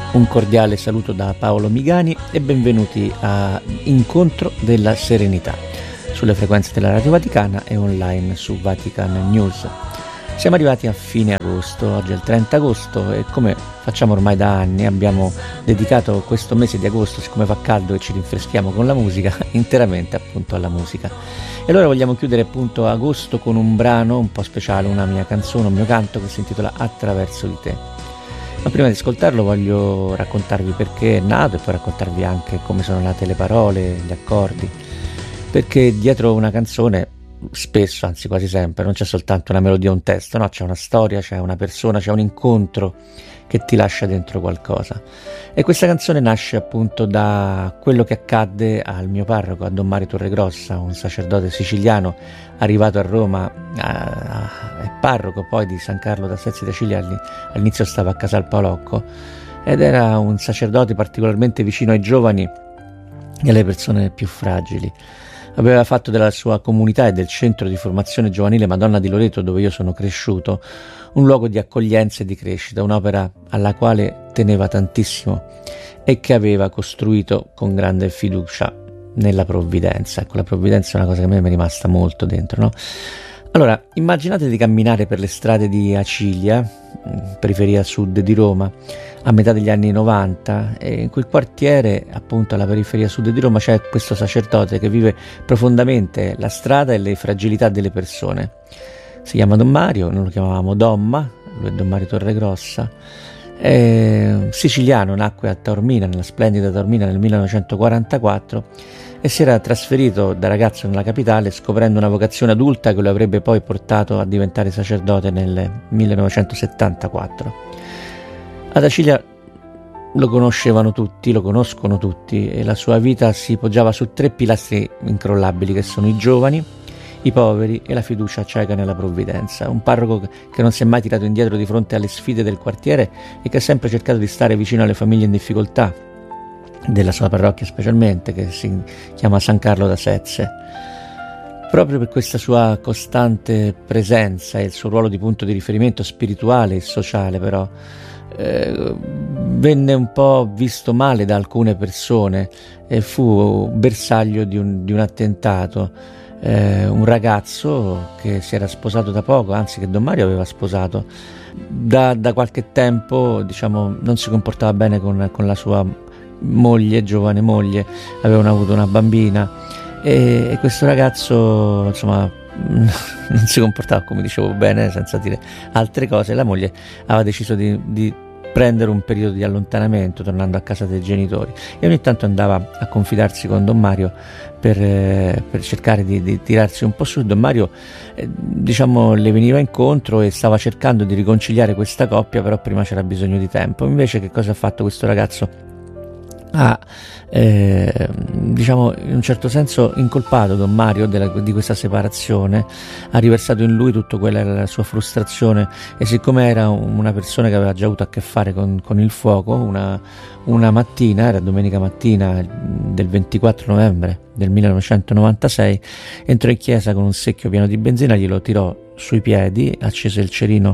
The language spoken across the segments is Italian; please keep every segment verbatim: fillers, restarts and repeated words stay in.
Un cordiale saluto da Paolo Migani e benvenuti a Incontro della Serenità sulle frequenze della Radio Vaticana e online su Vatican News. Siamo arrivati a fine agosto, oggi è il trenta agosto e come facciamo ormai da anni abbiamo dedicato questo mese di agosto, siccome fa caldo e ci rinfreschiamo con la musica, interamente appunto alla musica. E allora vogliamo chiudere appunto agosto con un brano un po' speciale, una mia canzone, un mio canto che si intitola Attraverso di te. Ma prima di ascoltarlo voglio raccontarvi perché è nato e poi raccontarvi anche come sono nate le parole, gli accordi, perché dietro una canzone spesso, anzi quasi sempre, non c'è soltanto una melodia o un testo, no, c'è una storia, c'è una persona, c'è un incontro che ti lascia dentro qualcosa. E questa canzone nasce appunto da quello che accadde al mio parroco, a Don Mario Torregrossa, un sacerdote siciliano arrivato a Roma, è parroco poi di San Carlo d'Assezzi da Ciglia, all'inizio stava a Casal Paolocco ed era un sacerdote particolarmente vicino ai giovani e alle persone più fragili. Aveva fatto della sua comunità e del centro di formazione giovanile Madonna di Loreto, dove io sono cresciuto, un luogo di accoglienza e di crescita, un'opera alla quale teneva tantissimo e che aveva costruito con grande fiducia nella provvidenza. Ecco, la provvidenza è una cosa che a me mi è rimasta molto dentro, no? Allora, immaginate di camminare per le strade di Acilia, periferia sud di Roma, a metà degli anni novanta, e in quel quartiere, appunto alla periferia sud di Roma, c'è questo sacerdote che vive profondamente la strada e le fragilità delle persone. Si chiama Don Mario, noi lo chiamavamo Domma, lui è Don Mario Torregrossa, è siciliano, nacque a Taormina, nella splendida Taormina nel millenovecentoquarantaquattro e si era trasferito da ragazzo nella capitale scoprendo una vocazione adulta che lo avrebbe poi portato a diventare sacerdote nel millenovecentosettantaquattro. Ad Acilia lo conoscevano tutti, lo conoscono tutti e la sua vita si poggiava su tre pilastri incrollabili che sono i giovani, i poveri e la fiducia cieca nella provvidenza. Un parroco che non si è mai tirato indietro di fronte alle sfide del quartiere e che ha sempre cercato di stare vicino alle famiglie in difficoltà della sua parrocchia, specialmente, che si chiama San Carlo d'Assezze. Proprio per questa sua costante presenza e il suo ruolo di punto di riferimento spirituale e sociale, però eh, venne un po' visto male da alcune persone e fu bersaglio di un, di un attentato. Eh, un ragazzo che si era sposato da poco, anzi che Don Mario aveva sposato da, da qualche tempo, diciamo non si comportava bene con, con la sua moglie, giovane moglie, avevano avuto una bambina e, e questo ragazzo insomma non si comportava, come dicevo, bene, senza dire altre cose. La moglie aveva deciso di, di prendere un periodo di allontanamento tornando a casa dei genitori e ogni tanto andava a confidarsi con Don Mario per, eh, per cercare di, di tirarsi un po' su. Don Mario eh, diciamo le veniva incontro e stava cercando di riconciliare questa coppia, però prima c'era bisogno di tempo. Invece che cosa ha fatto questo ragazzo? Ha eh, diciamo in un certo senso incolpato Don Mario della, di questa separazione, ha riversato in lui tutto quella era la sua frustrazione e siccome era una persona che aveva già avuto a che fare con, con il fuoco, una, una mattina, era domenica mattina del ventiquattro novembre del millenovecentonovantasei, entrò in chiesa con un secchio pieno di benzina, glielo tirò sui piedi, accese il cerino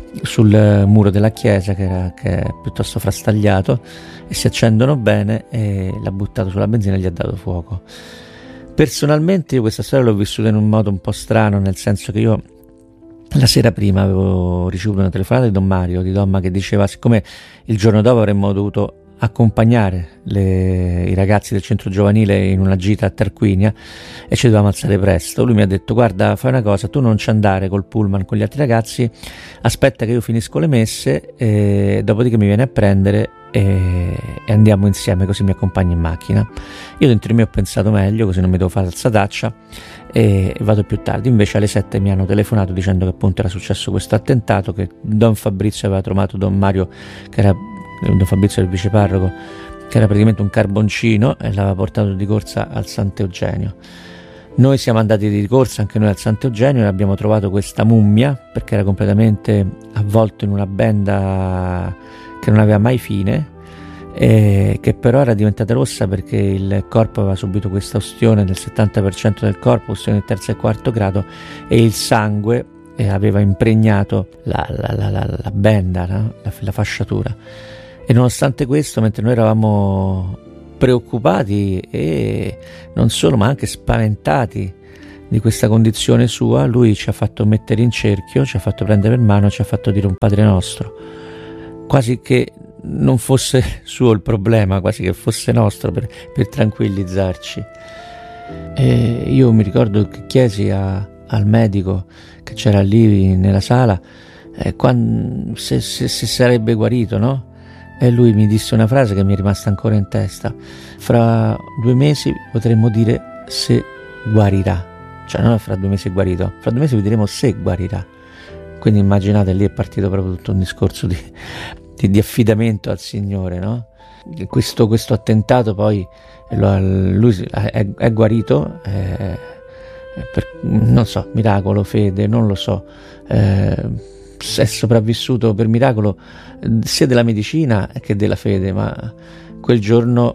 sul muro della chiesa che, era, che è piuttosto frastagliato e si accendono bene e l'ha buttato sulla benzina e gli ha dato fuoco. Personalmente io questa storia l'ho vissuta in un modo un po' strano, nel senso che io la sera prima avevo ricevuto una telefonata di Don Mario, di Domma, che diceva siccome il giorno dopo avremmo dovuto accompagnare le, i ragazzi del centro giovanile in una gita a Tarquinia e ci dovevamo alzare presto, lui mi ha detto guarda, fai una cosa, tu non ci andare col pullman con gli altri ragazzi, aspetta che io finisco le messe e dopodiché mi vieni a prendere e, e andiamo insieme, così mi accompagni in macchina. Io dentro di me ho pensato meglio, così non mi devo fare alzataccia e, e vado più tardi. Invece alle sette mi hanno telefonato dicendo che appunto era successo questo attentato, che Don Fabrizio aveva trovato Don Mario, che era Don Fabrizio del viceparroco, che era praticamente un carboncino, e l'aveva portato di corsa al Sant'Eugenio. Noi siamo andati di corsa anche noi al Sant'Eugenio e abbiamo trovato questa mummia perché era completamente avvolto in una benda che non aveva mai fine, e che però era diventata rossa perché il corpo aveva subito questa ustione del settanta per cento del corpo, ustione di terzo e quarto grado, e il sangue aveva impregnato la, la, la, la, la benda, no? la, la fasciatura. E nonostante questo, mentre noi eravamo preoccupati e non solo, ma anche spaventati di questa condizione sua, lui ci ha fatto mettere in cerchio, ci ha fatto prendere per mano, ci ha fatto dire un Padre Nostro, quasi che non fosse suo il problema, quasi che fosse nostro, per, per tranquillizzarci. E io mi ricordo che chiesi a, al medico che c'era lì nella sala eh, quando, se, se, se sarebbe guarito, no? E lui mi disse una frase che mi è rimasta ancora in testa: fra due mesi potremmo dire se guarirà. Cioè non è fra due mesi è guarito, fra due mesi vi diremo se guarirà. Quindi immaginate, lì è partito proprio tutto un discorso di, di, di affidamento al Signore, no? Questo, questo attentato poi lui è, è guarito, è, è per, non so, miracolo, fede, non lo so, eh, è sopravvissuto per miracolo sia della medicina che della fede, ma quel giorno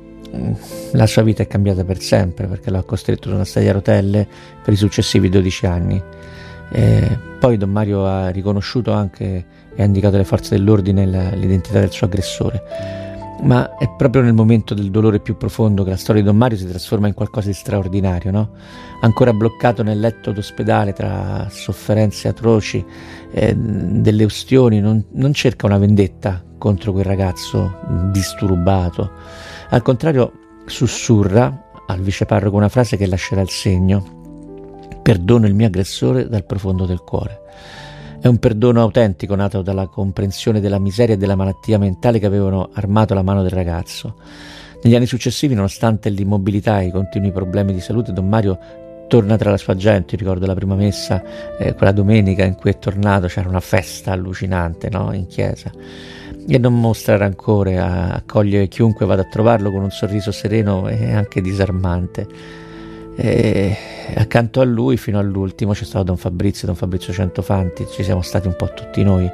la sua vita è cambiata per sempre, perché l'ha costretto su una sedia a rotelle per i successivi dodici anni. E poi Don Mario ha riconosciuto anche e ha indicato alle forze dell'ordine la, l'identità del suo aggressore, ma è proprio nel momento del dolore più profondo che la storia di Don Mario si trasforma in qualcosa di straordinario, no? Ancora bloccato nel letto d'ospedale tra sofferenze atroci, eh, delle ustioni, non, non cerca una vendetta contro quel ragazzo disturbato, al contrario sussurra al viceparroco una frase che lascerà il segno: perdono il mio aggressore dal profondo del cuore. È un perdono autentico, nato dalla comprensione della miseria e della malattia mentale che avevano armato la mano del ragazzo. Negli anni successivi, nonostante l'immobilità e i continui problemi di salute, Don Mario torna tra la sua gente. Io ricordo la prima messa, eh, quella domenica in cui è tornato, c'era una festa allucinante, no? In chiesa, e non mostra rancore, accoglie chiunque vada a trovarlo con un sorriso sereno e anche disarmante. E accanto a lui fino all'ultimo c'è stato Don Fabrizio, Don Fabrizio Centofanti, ci siamo stati un po' tutti noi.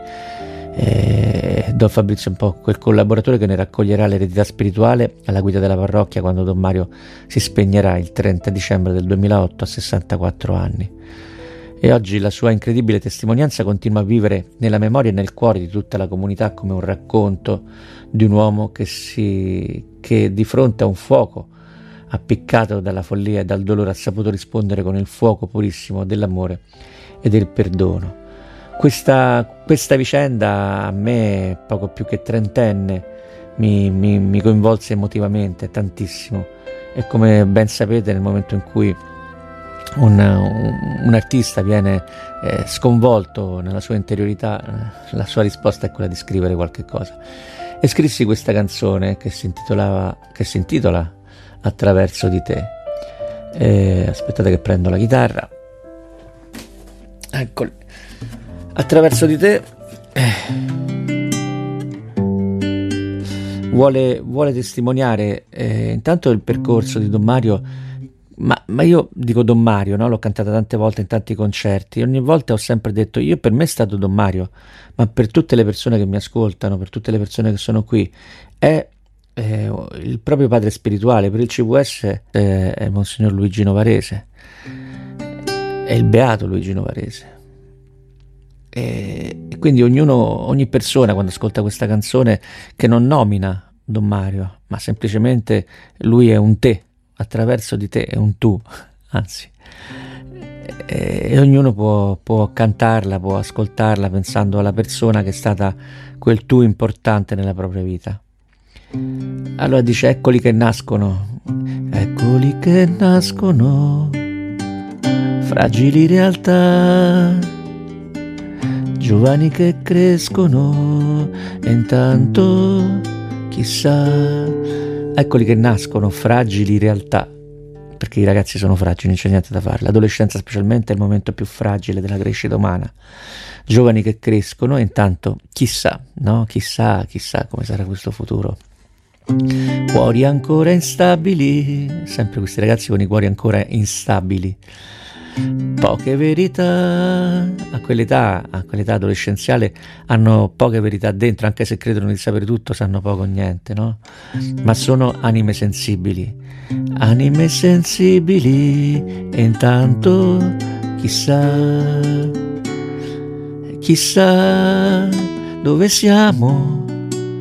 E Don Fabrizio è un po' quel collaboratore che ne raccoglierà l'eredità spirituale alla guida della parrocchia quando Don Mario si spegnerà il trenta dicembre del duemilaotto a sessantaquattro anni. E oggi la sua incredibile testimonianza continua a vivere nella memoria e nel cuore di tutta la comunità come un racconto di un uomo che, si, che di fronte a un fuoco appiccato dalla follia e dal dolore ha saputo rispondere con il fuoco purissimo dell'amore e del perdono. Questa, questa vicenda a me, poco più che trentenne, mi, mi, mi coinvolse emotivamente tantissimo, e come ben sapete, nel momento in cui un, un, un artista viene eh, sconvolto nella sua interiorità, la sua risposta è quella di scrivere qualche cosa, e scrissi questa canzone che si intitolava che si intitola Attraverso di te. E aspettate che prendo la chitarra, eccoli. Attraverso di te eh, vuole, vuole testimoniare eh, intanto il percorso di Don Mario, ma, ma io dico Don Mario, no? L'ho cantata tante volte in tanti concerti, ogni volta ho sempre detto io, per me è stato Don Mario, ma per tutte le persone che mi ascoltano, per tutte le persone che sono qui, è Eh, il proprio padre spirituale. Per il C V S eh, è Monsignor Luigi Novarese, è il beato Luigi Novarese, e, e quindi ognuno, ogni persona quando ascolta questa canzone, che non nomina Don Mario, ma semplicemente lui è un te, attraverso di te è un tu, anzi, e, e ognuno può, può cantarla, può ascoltarla pensando alla persona che è stata quel tu importante nella propria vita. Allora dice: eccoli che nascono, eccoli che nascono, fragili realtà, giovani che crescono, e intanto chissà. Eccoli che nascono, fragili realtà, perché i ragazzi sono fragili, non c'è niente da fare. L'adolescenza specialmente è il momento più fragile della crescita umana. Giovani che crescono, e intanto chissà, no? Chissà, chissà come sarà questo futuro. Cuori ancora instabili, sempre questi ragazzi con i cuori ancora instabili, poche verità, a quell'età, a quell'età adolescenziale hanno poche verità dentro, anche se credono di sapere tutto, sanno poco o niente, no? Ma sono anime sensibili, anime sensibili, e intanto chissà, chissà dove siamo,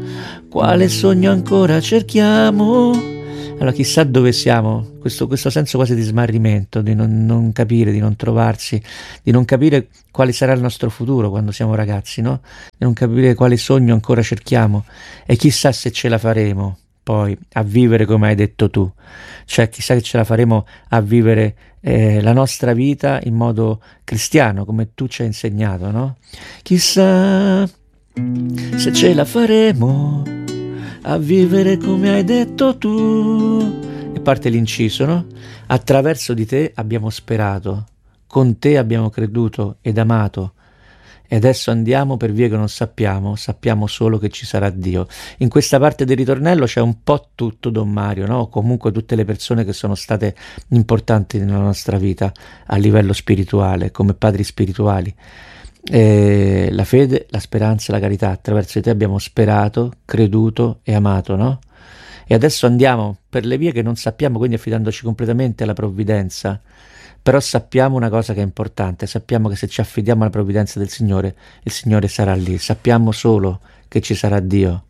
quale sogno ancora cerchiamo. Allora chissà dove siamo, questo, questo senso quasi di smarrimento, di non, non capire, di non trovarsi, di non capire quale sarà il nostro futuro quando siamo ragazzi, no? Di non capire quale sogno ancora cerchiamo e chissà se ce la faremo poi a vivere come hai detto tu, cioè chissà che ce la faremo a vivere eh, la nostra vita in modo cristiano, come tu ci hai insegnato, no? Chissà se ce la faremo a vivere come hai detto tu. E parte l'inciso, no? Attraverso di te abbiamo sperato, con te abbiamo creduto ed amato, e adesso andiamo per vie che non sappiamo, sappiamo solo che ci sarà Dio. In questa parte del ritornello c'è un po' tutto, Don Mario, no? Comunque tutte le persone che sono state importanti nella nostra vita a livello spirituale, come padri spirituali. Eh, la fede, la speranza e la carità, attraverso di te abbiamo sperato, creduto e amato, no? E adesso andiamo per le vie che non sappiamo, quindi affidandoci completamente alla provvidenza, però sappiamo una cosa che è importante, sappiamo che se ci affidiamo alla provvidenza del Signore, il Signore sarà lì, sappiamo solo che ci sarà Dio.